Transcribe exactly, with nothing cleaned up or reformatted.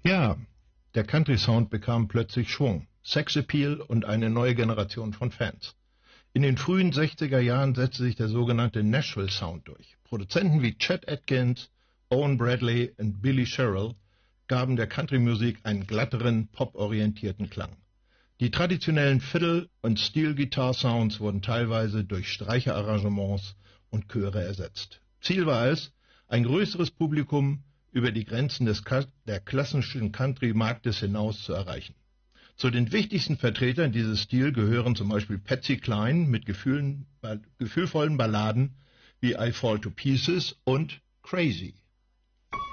Ja, der Country-Sound bekam plötzlich Schwung, Sexappeal und eine neue Generation von Fans. In den frühen sechziger Jahren setzte sich der sogenannte Nashville-Sound durch. Produzenten wie Chet Atkins, Owen Bradley und Billy Sherrill gaben der Country-Musik einen glatteren, pop-orientierten Klang. Die traditionellen Fiddle- und Steel-Guitar-Sounds wurden teilweise durch Streicherarrangements und Chöre ersetzt. Ziel war es, ein größeres Publikum über die Grenzen des, der klassischen Country-Marktes hinaus zu erreichen. Zu den wichtigsten Vertretern dieses Stils gehören zum Beispiel Patsy Cline mit gefühlen, gefühlvollen Balladen wie I Fall to Pieces und Crazy.